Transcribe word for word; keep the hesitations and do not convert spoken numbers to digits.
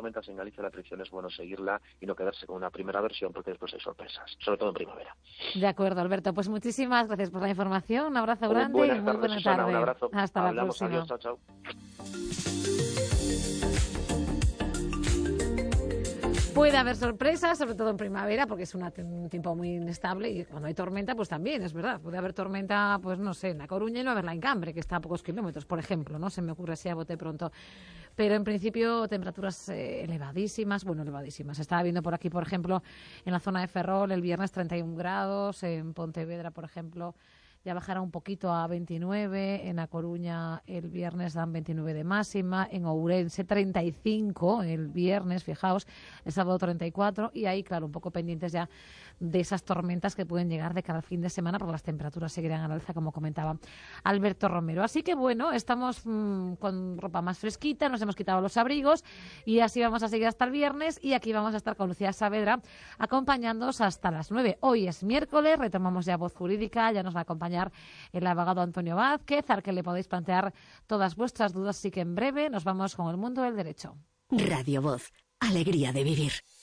tormentas en Galicia, la predicción es bueno seguirla y no quedarse con una primera versión, porque después hay sorpresas, sobre todo en primavera. De acuerdo, Alberto. Pues muchísimas gracias por la información. Un abrazo grande Buenas y muy tardes, buena Susana, tarde. un abrazo. Hasta Hablamos, la próxima. adiós, chao, chao. Puede haber sorpresas, sobre todo en primavera, porque es una, un tiempo muy inestable, y cuando hay tormenta, pues también, es verdad. Puede haber tormenta, pues no sé, en La Coruña y no haberla en Cambre, que está a pocos kilómetros, por ejemplo, ¿no? Se me ocurre así a bote pronto. Pero en principio, temperaturas eh, elevadísimas, bueno, elevadísimas. Estaba viendo por aquí, por ejemplo, en la zona de Ferrol, el viernes treinta y un grados, en Pontevedra, por ejemplo, ya bajará un poquito a veintinueve, en A Coruña el viernes dan veintinueve de máxima, en Ourense treinta y cinco el viernes, fijaos, el sábado treinta y cuatro, y ahí, claro, un poco pendientes ya de esas tormentas que pueden llegar de cada fin de semana, porque las temperaturas seguirán al alza, como comentaba Alberto Romero. Así que bueno, estamos mmm, con ropa más fresquita, nos hemos quitado los abrigos y así vamos a seguir hasta el viernes, y aquí vamos a estar con Lucía Saavedra acompañándoos hasta las nueve. Hoy es miércoles, retomamos ya Voz Jurídica, ya nos va a acompañar el abogado Antonio Vázquez, al que le podéis plantear todas vuestras dudas, así que en breve nos vamos con el mundo del derecho. Radio Voz, alegría de vivir.